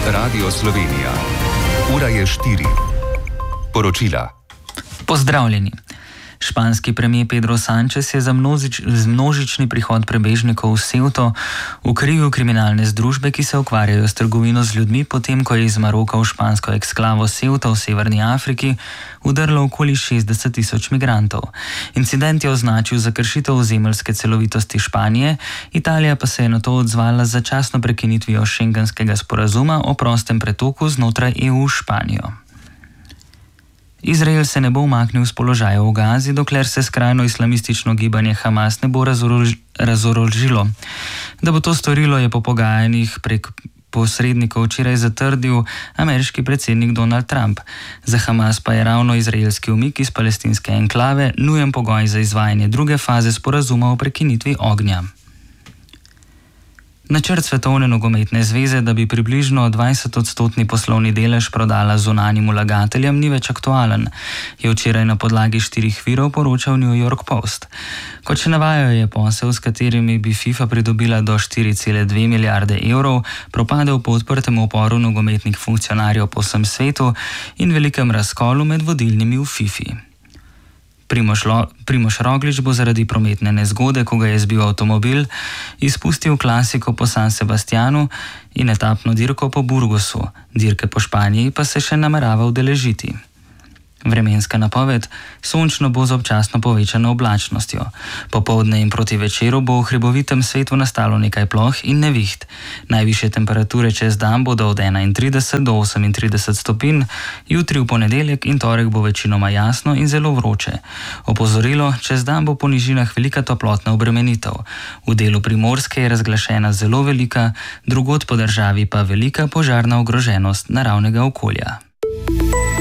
Radio Slovenija. Ura je 4. Poročila. Pozdravljeni. Španski premijer Pedro Sánchez je za množični prihod prebežnikov v Ceuto ukrivil kriminalne združbe, ki se ukvarjajo s trgovino z ljudmi, potem ko je iz Maroka v špansko eksklavo Ceuta v severni Afriki udrlo okoli 60.000 migrantov. Incident je označil za kršitev ozemeljske celovitosti Španije, Italija pa se je na to odzvala z začasno prekinitvijo šengenskega sporazuma o prostem pretoku znotraj EU v Španijo. Izrael se ne bo umaknil z položaja v Gazi, dokler se skrajno islamistično gibanje Hamas ne bo razorožilo. Da bo to storilo, je po pogajanjih prek posrednikov včeraj zatrdil ameriški predsednik Donald Trump. Za Hamas pa je ravno izraelski umik iz palestinske enklave nujen pogoj za izvajanje druge faze sporazuma o prekinitvi ognja. Načrt Svetovne nogometne zveze, da bi približno 20% poslovni delež prodala zunanjim vlagateljem, ni več aktualen, je včeraj na podlagi 4 virov poročal New York Post. Kot še navajajo, je posel, s katerimi bi FIFA pridobila do 4,2 milijarde evrov, propadel po odprtem uporu nogometnih funkcionarjev po vsem svetu in velikem razkolu med vodilnimi v FIFA. Primož Roglič bo zaradi prometne nezgode, ko ga je zbil avtomobil, izpustil klasiko po San Sebastianu in etapno dirko po Burgosu. Dirke po Španiji pa se še namerava udeležiti. Vremenska napoved: sončno bo z občasno povečano oblačnostjo. Popoldne in proti večeru bo v hribovitem svetu nastalo nekaj ploh in neviht. Najvišje temperature čez dan bodo od 31 do 38 stopinj, jutri v ponedeljek in torek bo večinoma jasno in zelo vroče. Opozorilo: čez dan bo po nižinah velika toplotna obremenitev. V delu Primorske je razglašena zelo velika, drugod po državi pa velika požarna ogroženost naravnega okolja.